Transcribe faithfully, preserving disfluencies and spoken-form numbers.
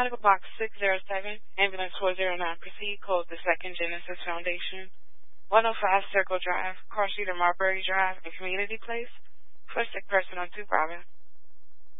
Medical Box six zero seven, Ambulance four zero nine, proceed, code the Second Genesis Foundation, one oh five Circle Drive, Cross Street and Marbury Drive, and Community Place, for a sick person on two Bravo.